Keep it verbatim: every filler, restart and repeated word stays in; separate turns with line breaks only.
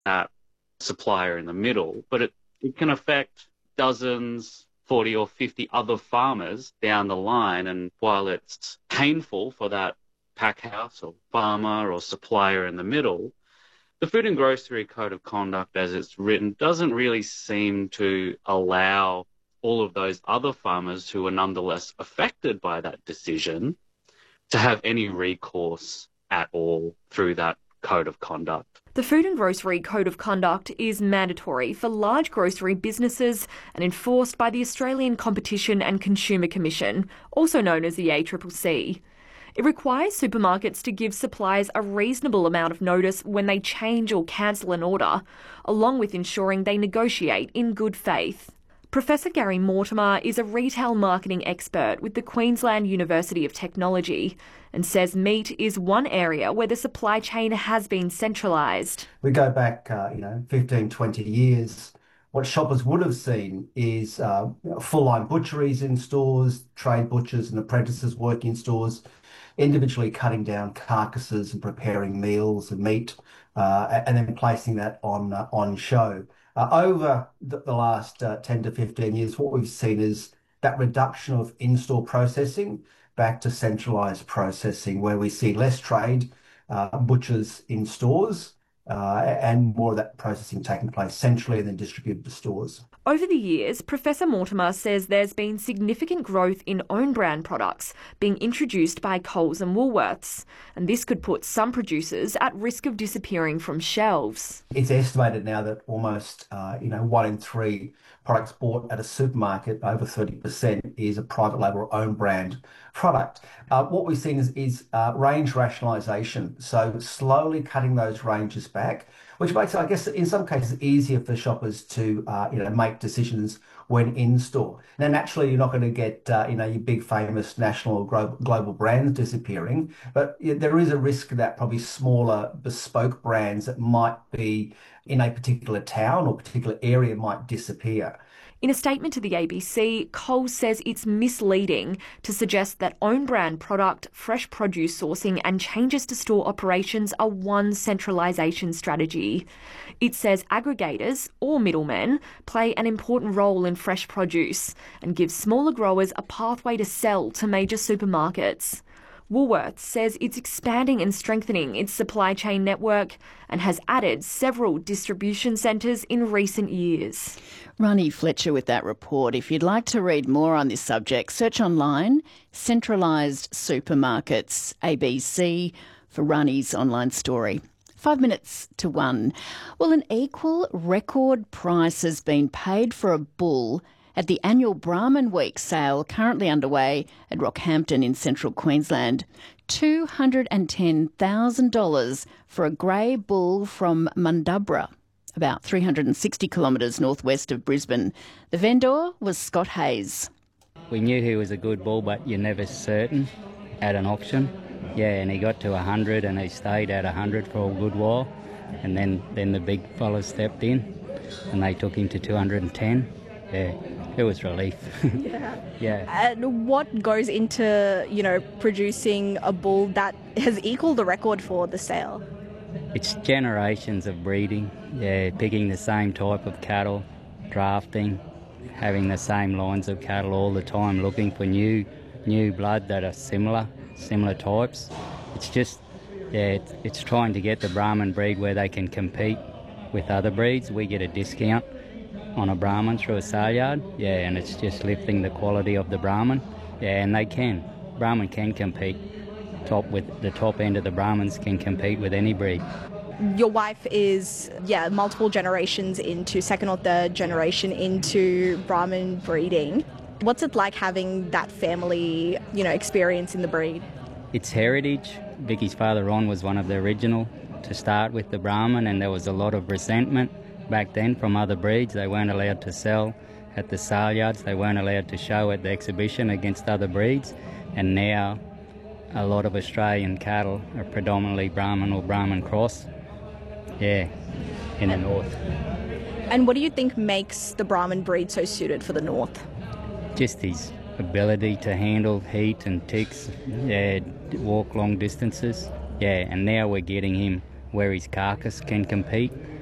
that supplier in the middle, but it, it can affect dozens, forty or fifty other farmers down the line. And while it's painful for that packhouse or farmer or supplier in the middle, the Food and Grocery Code of Conduct, as it's written, doesn't really seem to allow all of those other farmers who are nonetheless affected by that decision to have any recourse at all through that Code of Conduct.
The Food and Grocery Code of Conduct is mandatory for large grocery businesses and enforced by the Australian Competition and Consumer Commission, also known as the A C C C. It requires supermarkets to give suppliers a reasonable amount of notice when they change or cancel an order, along with ensuring they negotiate in good faith. Professor Gary Mortimer is a retail marketing expert with the Queensland University of Technology and says meat is one area where the supply chain has been centralised.
We go back, uh, you know, fifteen, twenty years. What shoppers would have seen is uh, full-line butcheries in stores, trade butchers and apprentices working in stores, individually cutting down carcasses and preparing meals and meat, uh, and then placing that on uh, on show. Uh, over the, the last uh, ten to fifteen years, what we've seen is that reduction of in-store processing back to centralised processing, where we see less trade, uh, butchers in stores, uh, and more of that processing taking place centrally and then distributed to stores.
Over the years, Professor Mortimer says there's been significant growth in own brand products being introduced by Coles and Woolworths, and this could put some producers at risk of disappearing from shelves.
It's estimated now that almost uh, you know one in three products bought at a supermarket, over thirty percent, is a private label or own brand product. Uh, what we've seen is, is uh, range rationalisation, so slowly cutting those ranges back, which makes it, I guess, in some cases easier for shoppers to uh, you know make decisions when in store. Now, naturally, you're not going to get uh, you know your big famous national or global, global brands disappearing, but there is a risk that probably smaller bespoke brands that might be in a particular town or particular area might disappear.
In a statement to the A B C, Coles says it's misleading to suggest that own brand product, fresh produce sourcing and changes to store operations are one centralisation strategy. It says aggregators, or middlemen, play an important role in fresh produce and give smaller growers a pathway to sell to major supermarkets. Woolworths says it's expanding and strengthening its supply chain network and has added several distribution centres in recent years.
Ronnie Fletcher with that report. If you'd like to read more on this subject, search online Centralised Supermarkets A B C for Ronnie's online story. Five minutes to one. Well, an equal record price has been paid for a bull at the annual Brahman Week sale currently underway at Rockhampton in central Queensland. two hundred ten thousand dollars for a grey bull from Mundubra, about three hundred sixty kilometres northwest of Brisbane. The vendor was Scott Hayes.
We knew he was a good bull, but you're never certain at an auction. Yeah, and he got to one hundred and he stayed at one hundred for a good while. And then, then the big fellas stepped in and they took him to two hundred ten. Yeah, it was relief.
Yeah.
Yeah.
And what goes into, you know, producing a bull that has equalled the record for the sale?
It's generations of breeding, yeah, picking the same type of cattle, drafting, having the same lines of cattle all the time, looking for new new blood that are similar, similar types. It's just, yeah, it's, it's trying to get the Brahman breed where they can compete with other breeds. We get a discount on a Brahman through a sale yard, yeah, and it's just lifting the quality of the Brahman, yeah, and they can. Brahman can compete. Top with the top end of the Brahmans can compete with any breed.
Your wife is, yeah, multiple generations into, second or third generation into Brahman breeding. What's it like having that family, you know, experience in the breed?
It's heritage. Vicky's father Ron was one of the original to start with the Brahman, and there was a lot of resentment back then from other breeds. They weren't allowed to sell at the sale yards. They weren't allowed to show at the exhibition against other breeds. And now a lot of Australian cattle are predominantly Brahman or Brahman cross, yeah, in the north.
And what do you think makes the Brahman breed so suited for the north?
Just his ability to handle heat and ticks, yeah, walk long distances, yeah, and now we're getting him where his carcass can compete.